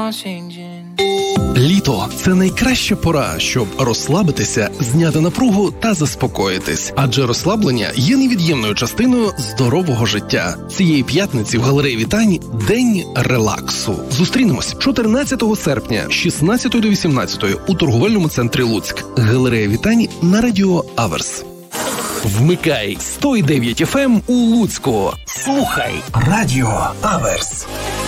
Літо – це найкраща пора, щоб розслабитися, зняти напругу та заспокоїтись. Адже розслаблення є невід'ємною частиною здорового життя. Цієї п'ятниці в галереї Вітань – День релаксу. Зустрінемось 14 серпня з 16 до 18 у торговельному центрі Луцьк. Галерея Вітань на радіо Аверс. Вмикай 100,9 FM у Луцьку. Слухай радіо Аверс.